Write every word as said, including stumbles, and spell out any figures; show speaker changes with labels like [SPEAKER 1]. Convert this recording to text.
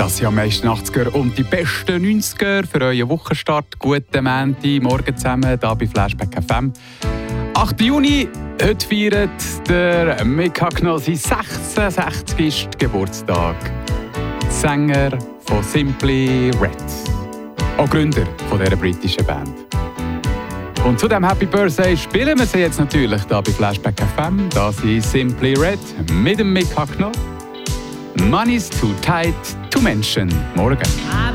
[SPEAKER 1] Das sind am meisten achtziger und die besten neunziger für euren Wochenstart. Guten Montag, morgen zusammen, hier bei Flashback F M. achter Juni, heute feiert der Mick Hucknall seinen sechsundsechzigsten Geburtstag. Sänger von Simply Red. Auch Gründer von dieser britischen Band. Und zu diesem Happy Birthday spielen wir sie jetzt natürlich hier bei Flashback F M. Das ist Simply Red mit dem Mick Hucknall. Money's too tight to mention. Morgen.